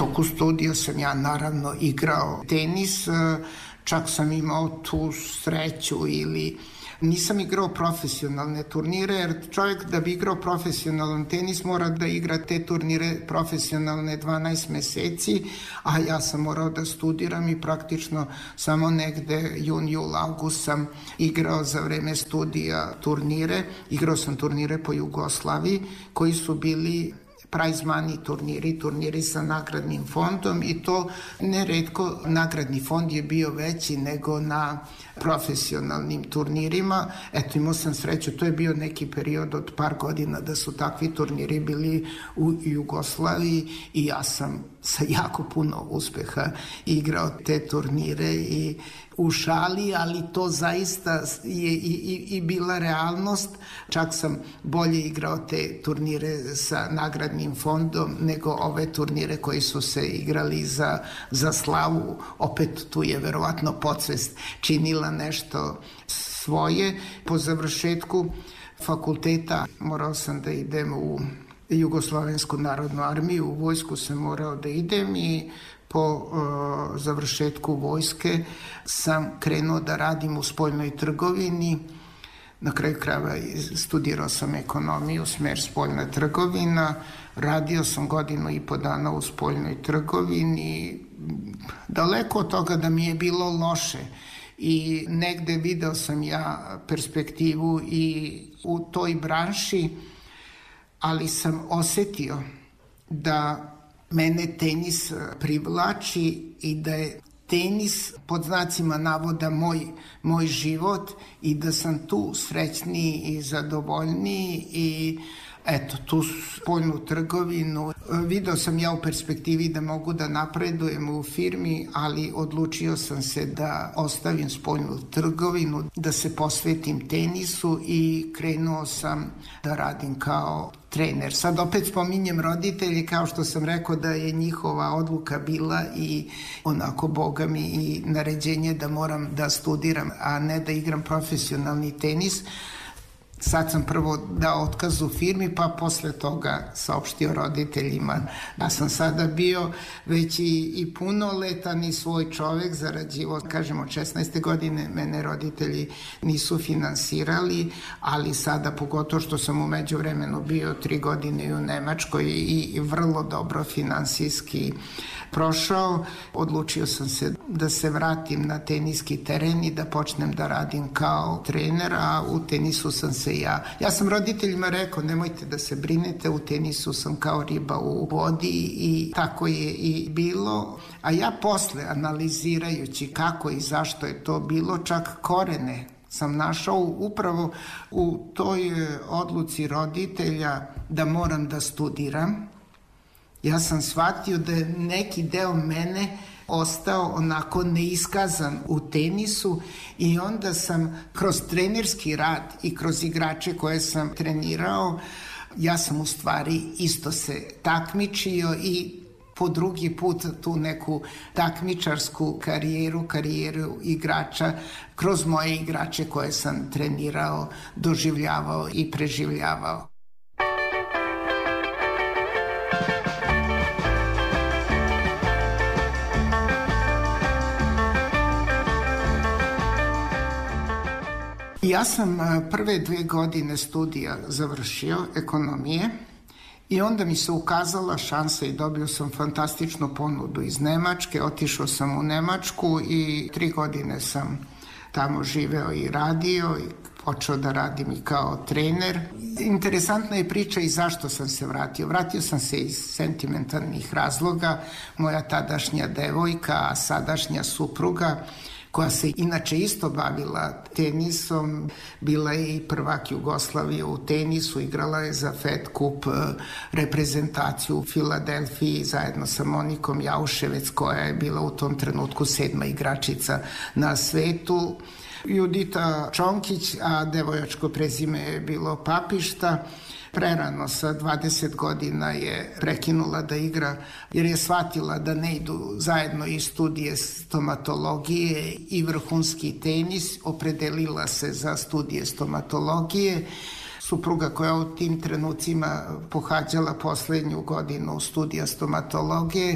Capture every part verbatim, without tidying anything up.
toku studija sam ja naravno igrao tenis, čak sam imao tu sreću ili nisam igrao profesionalne turnire, jer čovjek da bi igrao profesionalan tenis mora da igra te turnire profesionalne dvanaest meseci, a ja sam morao da studiram i praktično samo negde jun, jul, august sam igrao za vreme studija turnire. Igrao sam turnire po Jugoslaviji koji su bili prize money turniri, turniri sa nagradnim fondom i to neretko nagradni fond je bio veći nego na profesionalnim turnirima. Eto, imao sam sreću, to je bio neki period od par godina da su takvi turniri bili u Jugoslaviji i ja sam sa jako puno uspeha igrao te turnire i u šali, ali to zaista je i, i, i bila realnost. Čak sam bolje igrao te turnire sa nagradnim fondom nego ove turnire koji su se igrali za, za slavu. Opet tu je verovatno podsvest činila nešto svoje. Po završetku fakulteta morao sam da idem u Jugoslovensku narodnu armiju, u vojsku sam morao da idem i po uh, završetku vojske sam krenuo da radim u spoljnoj trgovini. Na kraju krajeva studirao sam ekonomiju, smer spoljna trgovina, radio sam godinu i po dana u spoljnoj trgovini, daleko od toga da mi je bilo loše i negde video sam ja perspektivu i u toj branši, ali sam osetio da mene tenis privlači i da je tenis pod znacima navoda moj, moj život i da sam tu srećniji i zadovoljniji i eto, tu spoljnu trgovinu. Video sam ja u perspektivi da mogu da napredujem u firmi, ali odlučio sam se da ostavim spoljnu trgovinu, da se posvetim tenisu i krenuo sam da radim kao trener. Sad opet spominjem roditelje, kao što sam rekao da je njihova odluka bila i onako boga mi i naređenje da moram da studiram, a ne da igram profesionalni tenis. Sad sam prvo dao otkaz u firmi, pa posle toga saopštio roditeljima da sam sada bio već i, i punoletan i svoj čovek, zarađivo, kažemo, od šesnaeste godine mene roditelji nisu finansirali, ali sada pogotovo što sam u međuvremenu bio tri godine u Nemačkoj i, i vrlo dobro finansijski prošao, odlučio sam se da se vratim na teniski teren i da počnem da radim kao trener, a u tenisu sam se ja. Ja sam roditeljima rekao, nemojte da se brinete, u tenisu sam kao riba u vodi i tako je i bilo. A ja posle, analizirajući kako i zašto je to bilo, čak korene sam našao upravo u toj odluci roditelja da moram da studiram. Ja sam shvatio da je neki deo mene ostao onako neiskazan u tenisu i onda sam kroz trenerski rad i kroz igrače koje sam trenirao, ja sam u stvari isto se takmičio i po drugi put tu neku takmičarsku karijeru, karijeru igrača kroz moje igrače koje sam trenirao, doživljavao i preživljavao. Ja sam prve dve godine studija završio ekonomije i onda mi se ukazala šansa i dobio sam fantastičnu ponudu iz Nemačke. Otišao sam u Nemačku i tri godine sam tamo živeo i radio i počeo da radim i kao trener. Interesantna je priča i zašto sam se vratio. Vratio sam se iz sentimentalnih razloga. Moja tadašnja devojka, a sadašnja supruga, koja se inače isto bavila tenisom, bila je i prvak Jugoslavije u tenisu, igrala je za Fed Cup reprezentaciju u Filadelfiji zajedno sa Monikom Jauševec, koja je bila u tom trenutku sedma igračica na svetu. Judita Čonkić, a devojačko prezime je bilo Papišta. Prerano sa dvadeset godina je prekinula da igra jer je shvatila da ne idu zajedno i studije stomatologije i vrhunski tenis. Opredelila se za studije stomatologije. Supruga koja u tim trenucima pohađala poslednju godinu studija stomatologije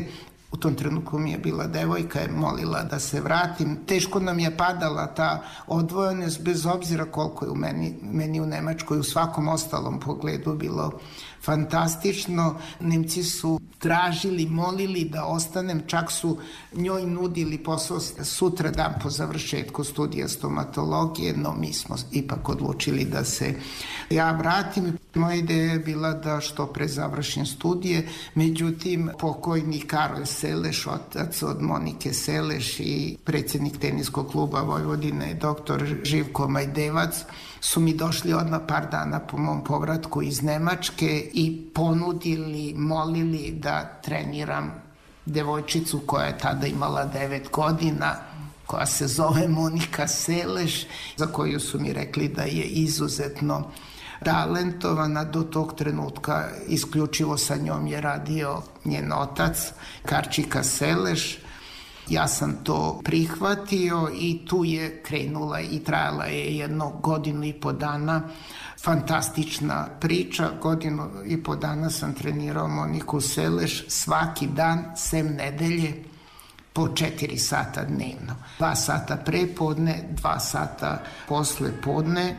U tom trenutku mi je bila devojka, je molila da se vratim. Teško nam je padala ta odvojenost, bez obzira koliko je u meni, meni u Nemačkoj u svakom ostalom pogledu bilo fantastično. Nemci su tražili, molili da ostanem, čak su njoj nudili posao sutra dan po završetku studija stomatologije, no mi smo ipak odlučili da se ja vratim. Moja ideja je bila da što pre završim studije, međutim pokojni Karolj Seleš, otac od Monike Seleš i predsjednik teniskog kluba Vojvodine, doktor Živko Majdevac, su mi došli odmah par dana po mom povratku iz Nemačke i ponudili, molili da treniram devojčicu koja je tada imala devet godina, koja se zove Monika Seleš, za koju su mi rekli da je izuzetno talentovana. Do tog trenutka isključivo sa njom je radio njen otac, Karčika Seleš. Ja sam to prihvatio i tu je krenula i trajala je jedno godinu i po dana fantastična priča. Godinu i po dana sam trenirao Moniku Seleš svaki dan, sem nedelje, po četiri sata dnevno. Dva sata pre podne, dva sata posle podne.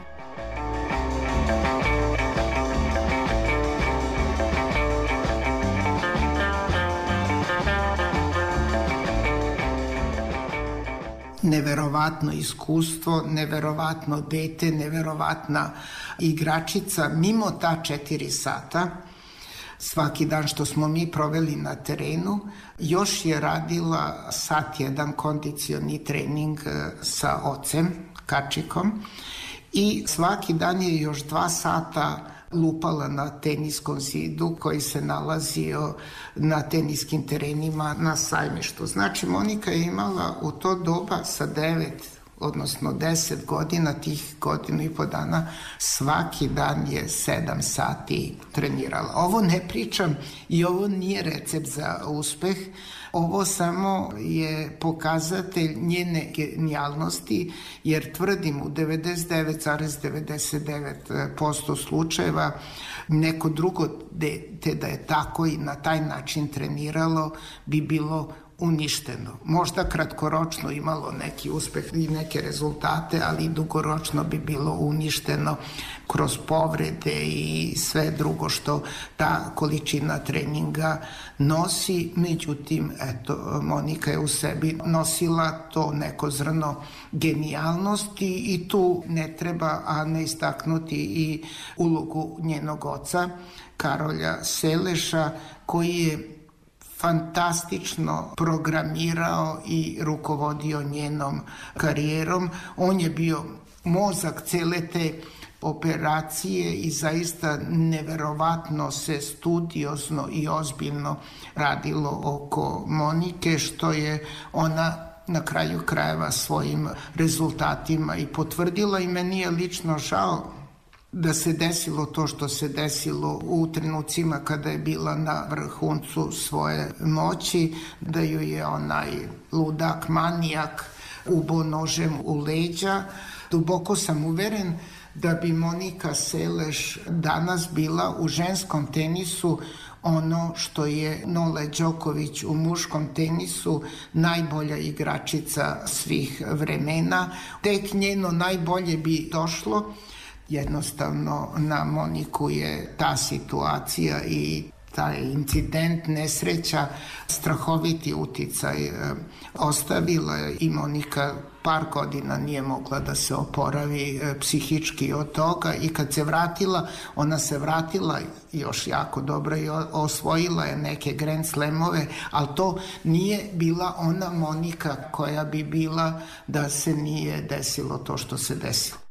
Neverovatno iskustvo, neverovatno dete, neverovatna igračica. Mimo ta četiri sata, svaki dan što smo mi proveli na terenu, još je radila sat jedan kondicioni trening sa ocem, Kačikom, i svaki dan je još dva sata lupala na teniskom zidu koji se nalazio na teniskim terenima na Sajmištu. Znači, Monika je imala u to doba sa devet, odnosno deset godina, tih godinu i po dana, svaki dan je sedam sati trenirala. Ovo ne pričam i ovo nije recept za uspeh, ovo samo je pokazatelj njene genijalnosti, jer tvrdim u devedeset devet zarez devedeset devet posto slučajeva neko drugo dete da je tako i na taj način treniralo bi bilo uništeno. Možda kratkoročno imalo neki uspeh i neke rezultate, ali dugoročno bi bilo uništeno kroz povrede i sve drugo što ta količina treninga nosi. Međutim, eto, Monika je u sebi nosila to neko zrno genijalnosti i tu ne treba, a ne istaknuti i ulogu njenog oca, Karolja Seleša, koji je fantastično programirao i rukovodio njenom karijerom. On je bio mozak cele te operacije i zaista neverovatno se studiozno i ozbiljno radilo oko Monike, što je ona na kraju krajeva svojim rezultatima i potvrdila. I meni je lično žao da se desilo to što se desilo u trenucima kada je bila na vrhuncu svoje moći, da ju je onaj ludak, manijak ubo nožem u leđa. Duboko sam uveren da bi Monika Seleš danas bila u ženskom tenisu ono što je Novak Đoković u muškom tenisu, najbolja igračica svih vremena. Tek njeno najbolje bi došlo. Jednostavno na Moniku je ta situacija i taj incident, nesreća, strahoviti uticaj ostavila i Monika par godina nije mogla da se oporavi psihički od toga i kad se vratila, ona se vratila još jako dobro i osvojila je neke Grand Slamove, ali to nije bila ona Monika koja bi bila da se nije desilo to što se desilo.